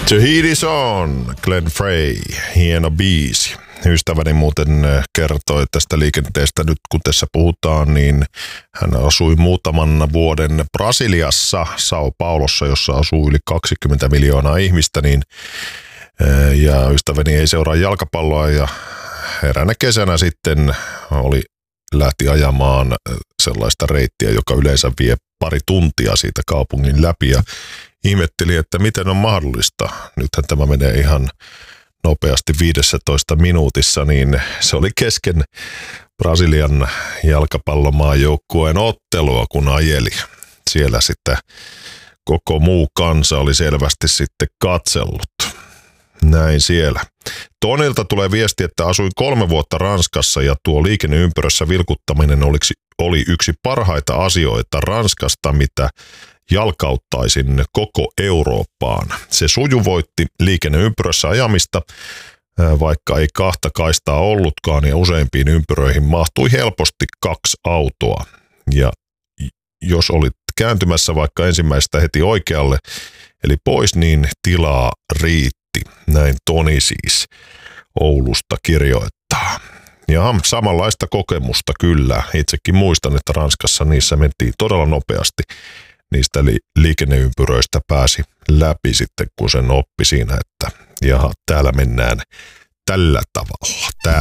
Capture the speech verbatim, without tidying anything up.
The Heat is on, Glenn Frey, hieno biisi. Ystäväni muuten kertoi tästä liikenteestä nyt, kun tässä puhutaan, niin hän asui muutaman vuoden Brasiliassa, Sao Paulossa, jossa asuu yli kaksikymmentä miljoonaa ihmistä, niin, ja ystäväni ei seuraa jalkapalloa, ja eräänä kesänä sitten oli, lähti ajamaan sellaista reittiä, joka yleensä vie pari tuntia siitä kaupungin läpi, ja ihmetteli, että miten on mahdollista. Nythän tämä menee ihan nopeasti viidessätoista minuutissa, niin se oli kesken Brasilian jalkapallomaajoukkueen ottelua, kun ajeli. Siellä sitten koko muu kansa oli selvästi sitten katsellut. Näin siellä. Tonilta tulee viesti, että asuin kolme vuotta Ranskassa ja tuo liikenneympyrässä vilkuttaminen olisi, oli yksi parhaita asioita Ranskasta, mitä jalkauttaisin koko Eurooppaan. Se sujuvoitti liikenneympyrässä ajamista, vaikka ei kahta kaistaa ollutkaan, ja useimpiin ympyröihin mahtui helposti kaksi autoa. Ja jos olit kääntymässä vaikka ensimmäistä heti oikealle, eli pois, niin tilaa riitti. Näin Toni siis Oulusta kirjoittaa. Ja samanlaista kokemusta kyllä. Itsekin muistan, että Ranskassa niissä mentiin todella nopeasti. Niistä li- liikenneympyröistä pääsi läpi sitten, kun sen oppi siinä, että jaha, täällä mennään tällä tavalla. Tää